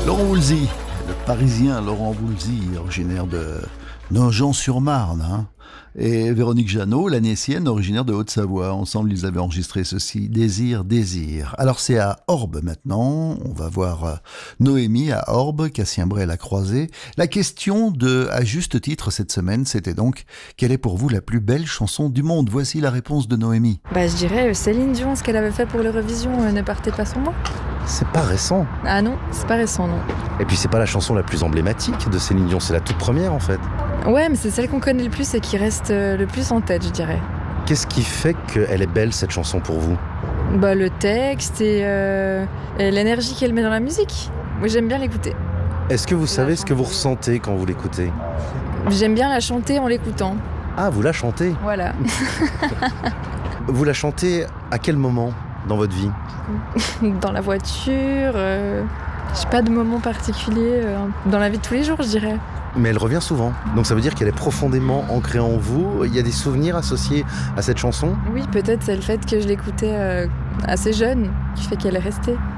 Laurent Voulzy, le Parisien Laurent Voulzy, originaire de Nogent-sur-Marne, et Véronique Jeannot, la Niessienne, originaire de Haute-Savoie. Ensemble, ils avaient enregistré ceci, Désir, Désir. Alors c'est à Orbe maintenant, on va voir Noémie à Orbe, Cassien Bray l'a croisée. La question à juste titre cette semaine, c'était donc, quelle est pour vous la plus belle chanson du monde? Voici la réponse de Noémie. Je dirais Céline Dion, ce qu'elle avait fait pour l'Eurovision, Ne partez pas sans moi. C'est pas récent. Ah non, c'est pas récent, non. Et puis c'est pas la chanson la plus emblématique de Céline Dion, c'est la toute première en fait. Ouais, mais c'est celle qu'on connaît le plus et qui reste le plus en tête, je dirais. Qu'est-ce qui fait qu'elle est belle cette chanson pour vous? Le texte et l'énergie qu'elle met dans la musique. Moi, j'aime bien l'écouter. Est-ce que vous savez ce que vous ressentez quand vous l'écoutez? J'aime bien la chanter en l'écoutant. Ah, vous la chantez? Voilà. Vous la chantez à quel moment dans votre vie? Dans la voiture, j'ai pas de moment particulier dans la vie de tous les jours, je dirais. Mais elle revient souvent, donc ça veut dire qu'elle est profondément ancrée en vous. Il y a des souvenirs associés à cette chanson? Oui, peut-être c'est le fait que je l'écoutais assez jeune qui fait qu'elle est restée.